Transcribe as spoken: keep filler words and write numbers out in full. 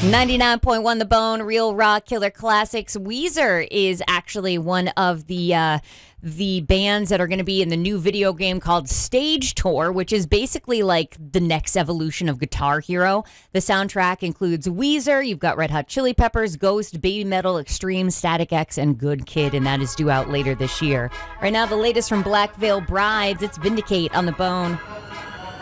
ninety-nine point one The Bone, Real Rock Killer Classics. Weezer is actually one of the uh, the bands that are going to be in the new video game called Stage Tour, which is basically like the next evolution of Guitar Hero. The soundtrack includes Weezer, you've got Red Hot Chili Peppers, Ghost, Baby Metal, Extreme, Static X, and Good Kid, and that is due out later this year. Right now, the latest from Black Veil Brides, it's Vindicate on The Bone.